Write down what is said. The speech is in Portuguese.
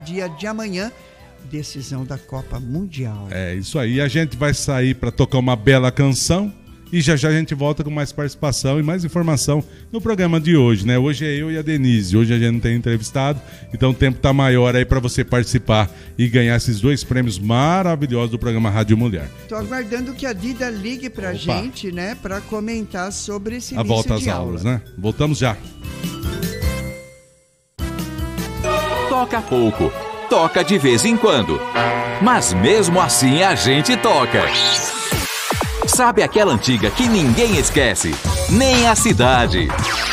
dia de amanhã, decisão da Copa Mundial. É isso aí, a gente vai sair para tocar uma bela canção e já já a gente volta com mais participação e mais informação no programa de hoje, né? Hoje é eu e a Denise, hoje a gente não tem entrevistado, então o tempo tá maior aí para você participar e ganhar esses 2 prêmios maravilhosos do programa Rádio Mulher. Tô aguardando que a Dida ligue pra gente, né, para comentar sobre esse início volta às de aulas, aula. né? Voltamos já. Toca pouco, toca de vez em quando, mas mesmo assim a gente toca. Sabe aquela antiga que ninguém esquece? Nem a cidade.